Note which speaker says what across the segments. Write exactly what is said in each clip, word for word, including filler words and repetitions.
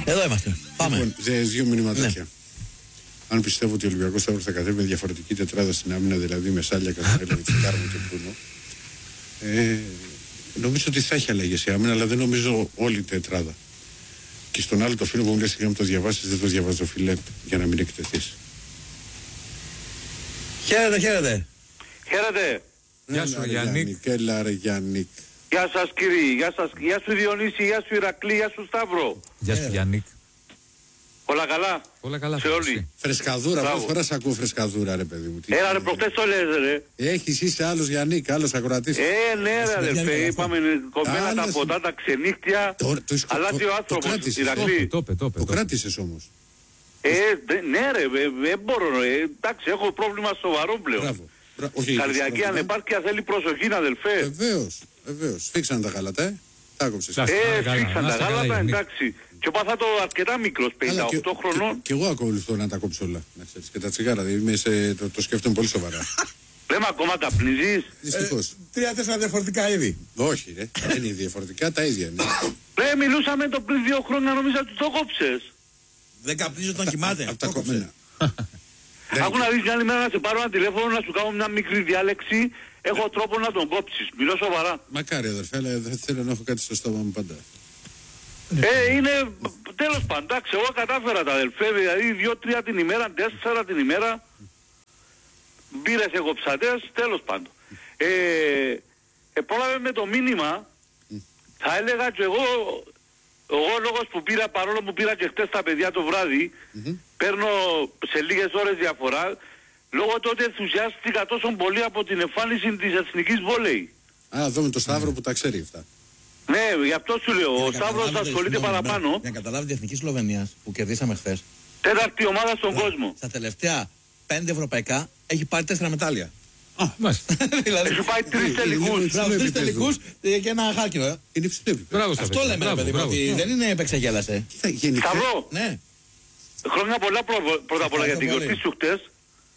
Speaker 1: Εδώ είμαστε. Πάμε.
Speaker 2: Λοιπόν, δύο μηνυματάκια. Ναι. Αν πιστεύω ότι ο Ολυμπιακός θα κατέβει με διαφορετική τετράδα στην άμυνα, δηλαδή με Σάλια, Καζαρέλα, Τσικάρμο και Μπρούνο, ε, νομίζω ότι θα έχει αλλαγές η άμυνα, αλλά δεν νομίζω όλη η τετράδα. Και στον άλλο το φίλο που μου λέει να το διαβάσεις, δεν το διαβάζω το φίλε, για να μην εκτεθείς.
Speaker 1: Χαίρετε, χαίρετε.
Speaker 3: Χαίρετε.
Speaker 2: Γεια σου Γιάννη. Έλα ρε Γιάννη.
Speaker 3: Γεια σας κύριε, γεια σας, γεια σου Διονύση, γεια σου Ηρακλή, γεια σου Σταύρο.
Speaker 4: Γεια σου Γιάννη.
Speaker 3: Όλα καλά.
Speaker 4: Όλα καλά.
Speaker 3: Σε όλοι.
Speaker 2: Φρεσκαδούρα, πρώτη φορά σ' ακούω φρεσκαδούρα ρε παιδί μου. Τι
Speaker 3: Έλα ρε, προχτές το λες ρε.
Speaker 2: Έχεις, είσαι άλλος Γιάννη, άλλος ακροατής.
Speaker 3: Ε, ναι ρε αδερφέ, είπαμε κομμένα τα ποτά, τα ξενύχτια. Αλλάζει ο άνθρωπος, Ηρακλή.
Speaker 2: Το κράτησες όμως.
Speaker 3: Ε, ναι ρε, δεν μπορώ, εντάξει, έχω πρόβλημα σοβαρό πλέον. Καρδιακή ανεπάρκεια θέλει προσοχή αδελφέ.
Speaker 2: Βεβαίως, βεβαίως. Φίξαν τα γάλατα, ε. Τα άκοψες.
Speaker 3: Ε, φίξαν τα γάλατα, εντάξει. Και πάθα το αρκετά μικρός, πενήντα οκτώ χρονών.
Speaker 2: Και εγώ ακολουθώ να τα κόψω όλα. Και τα τσιγάρα, δηλαδή το σκέφτομαι πολύ σοβαρά.
Speaker 3: Λέμε ακόμα καπνίζεις.
Speaker 2: Δυστυχώς.
Speaker 1: Τρία-τέσσερα διαφορετικά είδη.
Speaker 2: Όχι ρε, δεν είναι διαφορετικά, τα ίδια είναι.
Speaker 3: Ρε, μιλούσαμε το πριν δύο χρόνια, νομίζω ότι το κόψες.
Speaker 1: Δεν καπνίζει όταν κοιμάται.
Speaker 2: Απ' τα κομμένα.
Speaker 3: Άκου να δεις μια άλλη μέρα να σε πάρω ένα τηλέφωνο να σου κάνω μια μικρή διάλεξη. Έχω τρόπο να τον κόψεις. Μιλώ σοβαρά.
Speaker 2: Μακάρι αδερφέ, αλλά δεν θέλω να έχω κάτι στο στόμα μου πάντα.
Speaker 3: Ε, είναι τέλος πάντων. Εντάξει, εγώ κατάφερα τα αδελφέ. Δηλαδή δύο-τρία την ημέρα, τέσσερα την ημέρα. Μπήρες εκοψατές, τέλος πάντων. Ε, επόλαβε με το μήνυμα. Θα έλεγα και εγώ. Εγώ λόγος που πήρα, παρόλο που πήρα και χτες τα παιδιά το βράδυ, mm-hmm. παίρνω σε λίγες ώρες διαφορά, λόγω του ότι ενθουσιάστηκα τόσο πολύ από την εμφάνιση της εθνικής βόλεϊ.
Speaker 2: Α, εδώ με το Σταύρο mm. που τα ξέρει αυτά.
Speaker 3: Ναι, γι' αυτό σου λέω, ο Σταύρος ασχολείται παραπάνω.
Speaker 1: Για να καταλάβετε, η Εθνική Σλοβενίας που κερδίσαμε χθες,
Speaker 3: τέταρτη ομάδα στον
Speaker 1: Λά,
Speaker 3: κόσμο.
Speaker 1: Στα τελευταία πέντε ευρωπαϊκά έχει πάρει τέσσερα μετάλλια.
Speaker 4: Α, μάλιστα.
Speaker 3: Δηλαδή έχει πάει τρεις τελικούς.
Speaker 1: Τρεις τελικούς και ένα χάλκινο.
Speaker 2: Είναι υψηλό επίπεδο.
Speaker 1: Αυτό λέμε, παιδί μου, ότι δεν είναι επεξαγέλασε.
Speaker 3: Σταυρό, χρόνια πολλά πρώτα απ' όλα για την γιορτή σου χτες.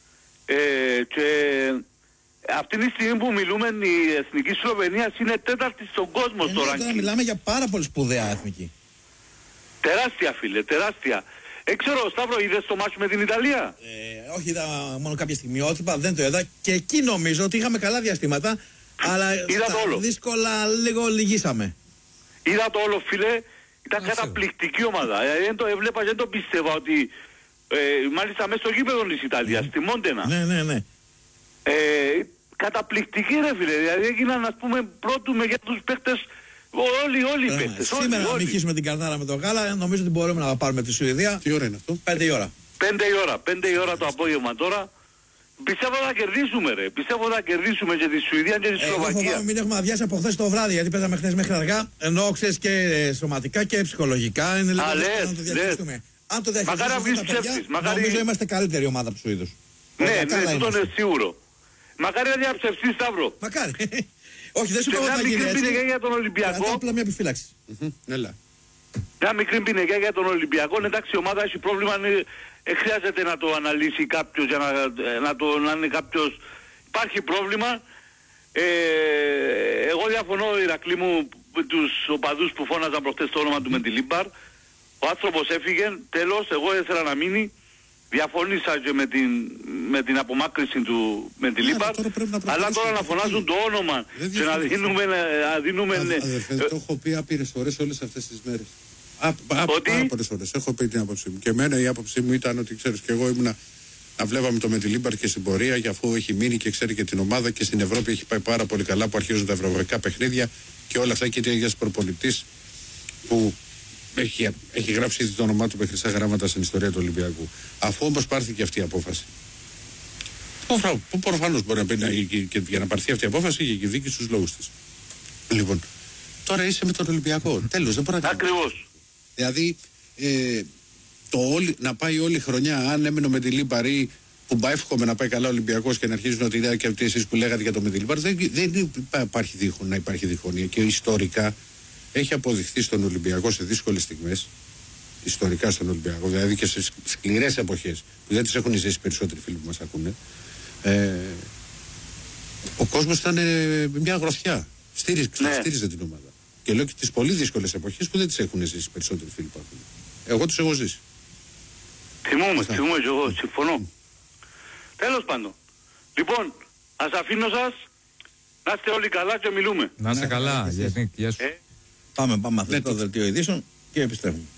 Speaker 3: Και αυτή τη στιγμή που μιλούμε η Εθνική Σλοβενία είναι τέταρτη στον κόσμο στο ranking.
Speaker 1: Μιλάμε για πάρα πολύ σπουδαία εθνική.
Speaker 3: Τεράστια φίλε, τεράστια. Ε, ξέρω, Σταύρο, είδες το μάτσο με την Ιταλία?
Speaker 1: Ε, όχι, είδα μόνο κάποια στιγμιότυπα, δεν το είδα. Και εκεί νομίζω ότι είχαμε καλά διαστήματα, αλλά
Speaker 3: είδα το όλο.
Speaker 1: Δύσκολα λίγο λυγίσαμε.
Speaker 3: Είδα το όλο, φίλε. Ήταν Α, καταπληκτική ομάδα. Ε, δεν το έβλεπα, δεν το πίστευα ότι. Ε, μάλιστα μέσα στο γήπεδο της Ιταλίας, mm. στη Μόντενα.
Speaker 1: Ναι, ναι, ναι.
Speaker 3: Ε, καταπληκτική ρε φίλε. Δηλαδή έγιναν, ας πούμε, πρώτου μεγέθους παίκτες. Όλοι, όλοι οι παίκτες.
Speaker 1: Σήμερα να μην χύσουμε την καρδάρα με το γάλα, νομίζω ότι μπορούμε να πάρουμε τη Σουηδία.
Speaker 2: Τι ώρα είναι αυτό?
Speaker 1: Πέντε η ώρα.
Speaker 3: Πέντε η ώρα, πέντε η ώρα το απόγευμα τώρα. Πιστεύω να κερδίσουμε ρε. Πιστεύω να κερδίσουμε και τη Σουηδία και τη Σλοβακία.
Speaker 1: Εγώ φοβάμαι μην έχουμε αδειάσει από χθες το βράδυ, γιατί παίζαμε χθες μέχρι αργά. Ενώ ξέρεις και σωματικά και ψυχολογικά είναι λίγο δύσκολο να το διαχειριστούμε. Αν το διαχειριστούμε, νομίζω είμαστε καλύτερη ομάδα από τους Σουηδούς.
Speaker 3: Ναι, ναι, αυτό είναι σίγουρο. Μακάρι να διαψευστεί, Σταύρο.
Speaker 1: Μακάρι. Όχι, δεν σου πω ότι θα γίνει έτσι.
Speaker 3: Μια μικρή για τον Ολυμπιακό.
Speaker 1: Κρατάω απλά μια επιφύλαξη.
Speaker 2: Έλα.
Speaker 3: Μια μικρή πινεγιά για τον Ολυμπιακό. Εντάξει, η ομάδα έχει πρόβλημα. Ε, χρειάζεται να το αναλύσει κάποιος για να, να, το, να είναι κάποιος. Υπάρχει πρόβλημα. Ε, εγώ διαφωνώ, Ηρακλή μου, με τους οπαδούς που φώναζαν προχτές το όνομα του Μεντιλίμπαρ. Ο άνθρωπος έφυγε. Τέλος, εγώ ήθελα να μείνει. Διαφωνήσα και με την, με την απομάκρυση του Μεντιλίμπαρ, αλλά τώρα να φωνάζουν το όνομα και να δίνουμε... Να δίνουμε
Speaker 2: αδερφέ, το έχω πει άπειρες φορές όλες αυτές τις μέρες. Α, α,
Speaker 3: ότι...
Speaker 2: Πάρα πολλές φορές έχω πει την άποψή μου. Και εμένα η άποψή μου ήταν ότι ξέρεις και εγώ ήμουνα να βλέπαμε το Μεντιλίμπαρ και στην πορεία, για αφού έχει μείνει και ξέρει και την ομάδα και στην Ευρώπη έχει πάει πάρα πολύ καλά που αρχίζουν τα ευρωπαϊκά παιχνίδια και όλα αυτά και είναι ένας προπονητής που Έχει, έχει γράψει ήδη το όνομά του με χρυσά γράμματα στην ιστορία του Ολυμπιακού. Αφού όμως πάρθηκε αυτή η απόφαση, που προφανώς μπορεί να πει να, και, και για να πάρθει αυτή η απόφαση για και δίκη στους λόγους της. Λοιπόν, τώρα είσαι με τον Ολυμπιακό. Τέλος, δεν μπορεί να κάνει.
Speaker 3: Ακριβώς.
Speaker 2: Δηλαδή, ε, το όλη, να πάει όλη η χρονιά, αν έμεινε με τη Λιμπαρή, που εύχομαι να πάει καλά ο Ολυμπιακός και να αρχίζουν ότι είναι και αυτοί εσείς που λέγατε για το με τη Λιμπαρή, δεν, δεν υπάρχει διχον, να υπάρχει διχονία και ιστορικά. Έχει αποδειχθεί στον Ολυμπιακό σε δύσκολες στιγμές, ιστορικά στον Ολυμπιακό, δηλαδή και σε σκληρές εποχές που δεν τις έχουν ζήσει περισσότεροι φίλοι που μας ακούνε. Ε, ο κόσμος ήταν ε, μια γροθιά. Στήριζε, ναι. στήριζε την ομάδα. Και λέω και τις πολύ δύσκολες εποχές που δεν τις έχουν ζήσει περισσότεροι φίλοι που ακούνε. Εγώ τους έχω ζήσει.
Speaker 3: Θυμούμαι, θυμούμαι και εγώ, συμφωνώ. Mm. Τέλος πάντων. Λοιπόν, ας αφήνω σας, να είστε όλοι καλά και μιλούμε.
Speaker 4: Να είστε καλά, γεια σου.
Speaker 1: Πάμε, πάμε αυτό το δελτίο ειδήσεων και επιστρέφουμε.